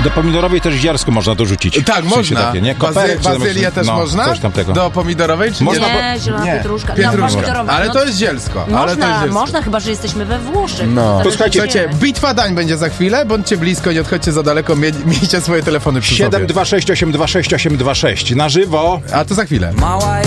Do pomidorowej też ziarsko można dorzucić. Tak, W sensie można. takie, nie? Koperek, czy tam- Bazylię też no, można? Coś tamtego. Do pomidorowej, czy Można, nie? Nie, zielona pietruszka. Pietruszka. pomidorowa. Ale No, to jest zielsko. ale to jest można, zielsko. można, chyba że jesteśmy we Włoszech. No. To zależy, Posłuchajcie, gdzie. Słuchajcie, bitwa dań będzie za chwilę, bądźcie blisko, nie odchodźcie za daleko, miejcie swoje telefony przy sobie. 726 826 826 na żywo. A to za chwilę.